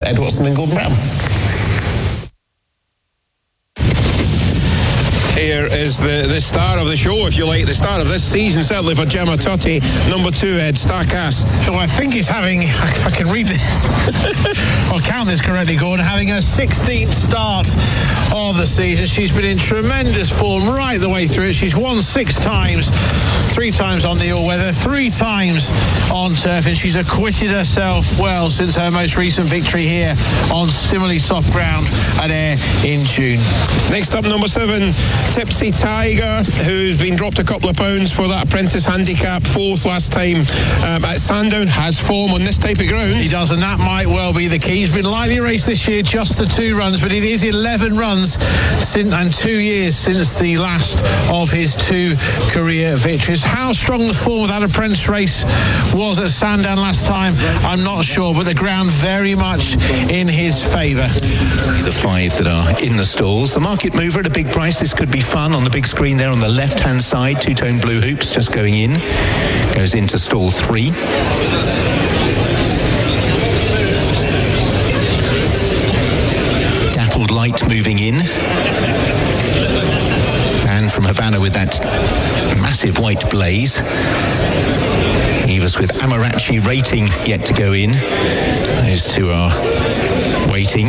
Ed Watson and Gordon Brown. Here is the star of the show, if you like, the star of this season, certainly for Gemma Tutty, number 2, Ed, Starcast. Well, I think he's having, if I can read this, I'll count this correctly, Gordon, having her 16th start of the season. She's been in tremendous form right the way through it. She's won 6 times, 3 times on the all-weather, 3 times on turf, and she's acquitted herself well since her most recent victory here on similarly soft ground at Ayr in June. Next up, number 7, Tipsy Tiger, who's been dropped a couple of pounds for that apprentice handicap, 4th last time at Sandown, has form on this type of ground. He does, and that might well be the key. He's been lightly raced this year, just the 2 runs, but it is 11 runs and 2 years since the last of his 2 career victories. How strong the form of that apprentice race was at Sandown last time, I'm not sure, but the ground very much in his favour. The 5 that are in the stalls. The Market Mover at a big price. This could be fun on the big screen there on the left-hand side. 2-tone blue hoops just going in. Goes into stall 3. Dappled Light moving in. And from Havana with that massive white blaze. Evers with Amarachi Rating yet to go in. Those 2 are waiting.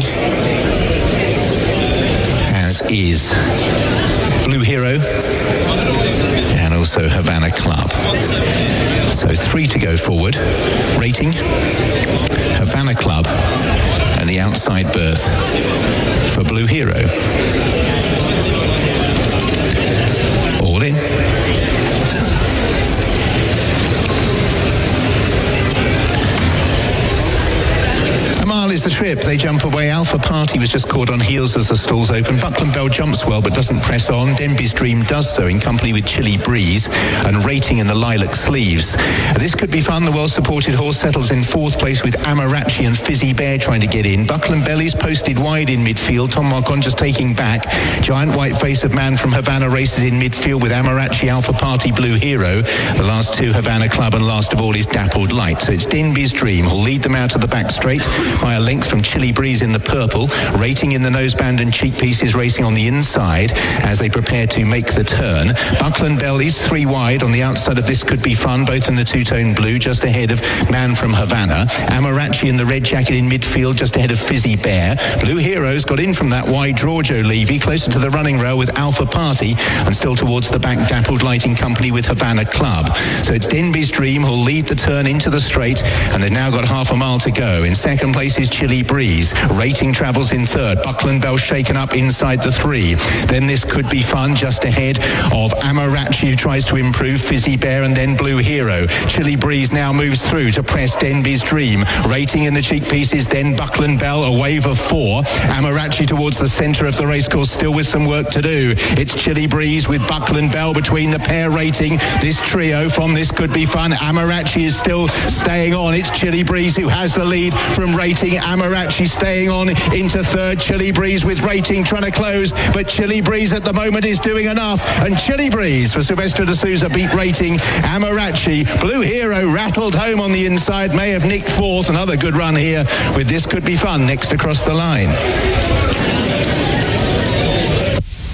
As is Blue Hero and also Havana Club. So 3 to go forward. Rating, Havana Club, and the outside berth for Blue Hero. All in. Is the trip. They jump away. Alpha Party was just caught on heels as the stalls open. Buckland Bell jumps well but doesn't press on. Denby's Dream does so in company with Chilly Breeze and Rating in the Lilac Sleeves. This could be fun. The well-supported horse settles in 4th place with Amarachi and Fizzy Bear trying to get in. Buckland Belly's posted wide in midfield. Tom Marcon just taking back. Giant White Face of Man from Havana races in midfield with Amarachi, Alpha Party, Blue Hero. The last 2 Havana Club, and last of all is Dappled Light. So it's Denby's Dream who'll lead them out of the back straight by a length from Chilly Breeze in the purple. Rating in the noseband and cheek pieces racing on the inside as they prepare to make the turn. Buckland Bell is 3 wide on the outside of This Could Be Fun, both in the 2-tone blue, just ahead of Man from Havana. Amarachi in the red jacket in midfield, just ahead of Fizzy Bear. Blue Heroes got in from that wide draw, Joe Levy, closer to the running rail with Alpha Party, and still towards the back, Dappled Light in company with Havana Club. So it's Denby's Dream who'll lead the turn into the straight, and they've now got half a mile to go. In 2nd place is Chilly Breeze. Rating travels in 3rd. Buckland Bell shaken up inside the 3. Then This Could Be Fun just ahead of Amarachi, who tries to improve, Fizzy Bear, and then Blue Hero. Chilly Breeze now moves through to press Denby's Dream. Rating in the cheek pieces, then Buckland Bell, a wave of 4. Amarachi towards the centre of the racecourse, still with some work to do. It's Chilly Breeze with Buckland Bell between the pair. Rating, this trio from This Could Be Fun. Amarachi is still staying on. It's Chilly Breeze who has the lead from Rating. Amarachi staying on into 3rd. Chilly Breeze with Rating trying to close, but Chilly Breeze at the moment is doing enough, and Chilly Breeze for Silvestre de Souza beat Rating. Amarachi, Blue Hero rattled home on the inside, may have nicked 4th. Another good run here with This Could Be Fun next across the line.